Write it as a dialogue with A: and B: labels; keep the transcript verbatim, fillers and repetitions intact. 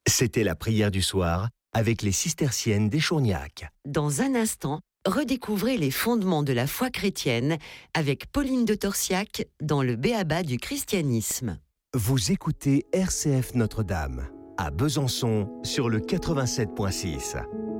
A: C'était la prière du soir avec les cisterciennes d'Échourgnac.
B: Dans un instant, redécouvrez les fondements de la foi chrétienne avec Pauline de Torsiac dans le B.A.B A du christianisme.
A: Vous écoutez R C F Notre-Dame, à Besançon, sur le quatre-vingt-sept virgule six.